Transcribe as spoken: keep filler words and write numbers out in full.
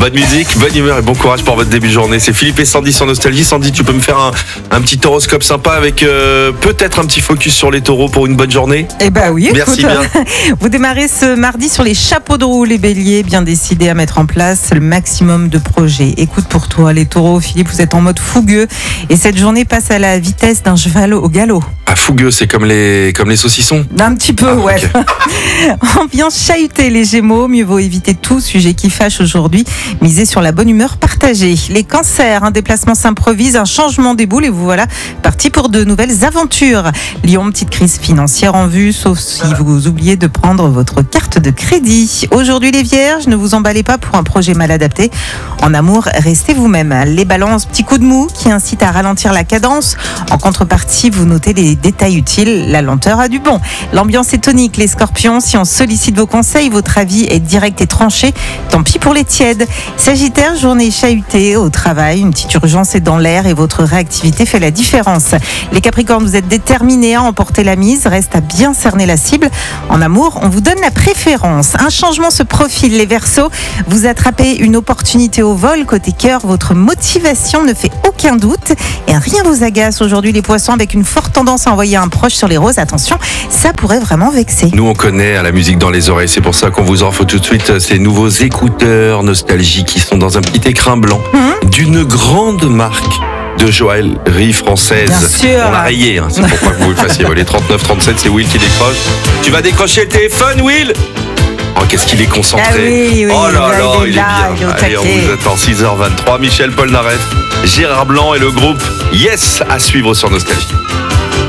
Bonne musique, bonne humeur et bon courage pour votre début de journée. C'est Philippe et Sandy sur Nostalgie. Sandy, tu peux me faire un, un petit horoscope sympa avec euh, peut-être un petit focus sur les taureaux pour une bonne journée? Eh ben oui, Merci écoute, bien. Vous démarrez ce mardi sur les chapeaux de roue, les béliers, bien décidés à mettre en place le maximum de projets. Écoute, pour toi, les taureaux, Philippe, vous êtes en mode fougueux et cette journée passe à la vitesse d'un cheval au galop. Ah, fougueux, c'est comme les, comme les saucissons? Un petit peu, Ah, ouais. ok. Ambiance chahutée, les gémeaux. Mieux vaut éviter tout sujet qui fâche aujourd'hui. Misez sur la bonne humeur partagée. Les cancers, un déplacement s'improvise, un changement déboule et vous voilà parti pour de nouvelles aventures. Lion, petite crise financière en vue, sauf si vous oubliez de prendre votre carte de crédit. Aujourd'hui, les vierges, ne vous emballez pas pour un projet mal adapté. En amour, restez vous-même. Les balances, petit coup de mou qui incite à ralentir la cadence. En contrepartie, vous notez les détails utiles. La lenteur a du bon. L'ambiance est tonique, les scorpions. Si on sollicite vos conseils, votre avis est direct et tranché. Tant pis pour les tièdes. Sagittaire, journée chahutée au travail. Une petite urgence est dans l'air et votre réactivité fait la différence. Les capricornes, vous êtes déterminés à emporter la mise. Reste à bien cerner la cible. En amour, on vous donne la préférence. Un changement se profile, les Verseaux. Vous attrapez une opportunité au vol. Côté cœur, votre motivation ne fait aucun doute et rien vous agace. Aujourd'hui, les poissons, avec une forte tendance à envoyer un proche sur les roses. Attention, ça pourrait vraiment vexer. Nous, on connaît à la musique dans les oreilles. C'est pour ça qu'on vous offre tout de suite ces nouveaux écouteurs Nostalgie qui sont dans un petit écrin blanc Mmh. d'une grande marque de joaillerie française. Bien sûr. On l'a rayé, hein. C'est pourquoi que vous le fassiez. Les trente-neuf trente-sept, c'est Will qui décroche. Tu vas décrocher le téléphone, Will? Oh, qu'est-ce qu'il est concentré. Ah oui, oui, oh là là, là, il est il est là, bien. il est au Allez, on taquet. vous attend six heures vingt-trois. Michel Polnareff, Gérard Blanc et le groupe Yes à suivre sur Nostalgie.